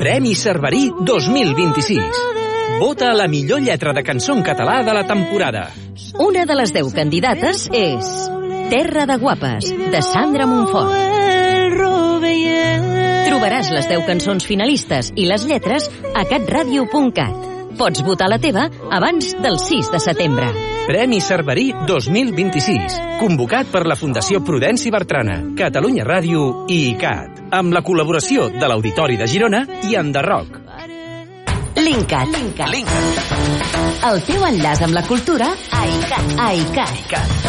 Premi Cerverí 2026. Vota la millor lletra de cançó en català de la temporada. Una de les 10 candidates és Terra de Guapes, de Sandra Montfort. Trobaràs les 10 cançons finalistes i les lletres a catradio.cat. Pots votar la teva abans del 6 de setembre. Premi Cerverí 2026. Convocat per la Fundació Prudenci Bertrana, Catalunya Ràdio i ICAT. Amb la col·laboració de l'Auditori de Girona i Enderroc. Linkat. El teu enllaç amb la cultura a ICAT.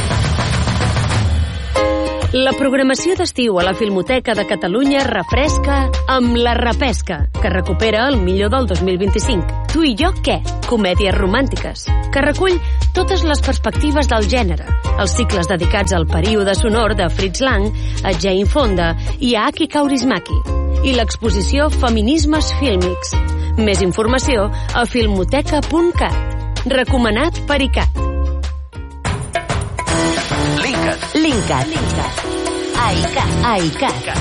La programació d'estiu a la Filmoteca de Catalunya refresca amb La Repesca, que recupera el millor del 2025. Tu i jo què? Comèdies romàntiques, que recull totes les perspectives del gènere, els cicles dedicats al període sonor de Fritz Lang, a Jane Fonda i a Aki Kaurismäki, i l'exposició Feminismes Fílmics. Més informació a filmoteca.cat. Recomanat per ICAT. Linkat. A ICAT.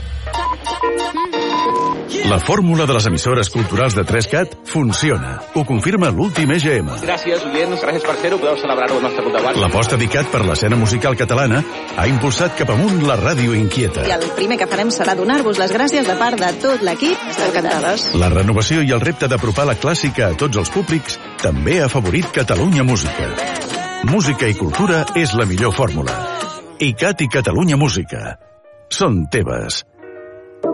La fórmula de les emissores culturals de 3CAT funciona. Ho confirma l'últim EGM. Gràcies, oients, gràcies per fer-ho. Podeu celebrar-ho al nostre compte de banc. L'aposta d'ICAT per l'escena musical catalana ha impulsat cap amunt la ràdio inquieta. I el primer que farem serà donar-vos les gràcies de part de tot l'equip. Esteu encantades. La renovació i el repte d'apropar la clàssica a tots els públics també ha afavorit Catalunya Música. Música i cultura és la millor fórmula. ICAT i Catalunya Música són teves.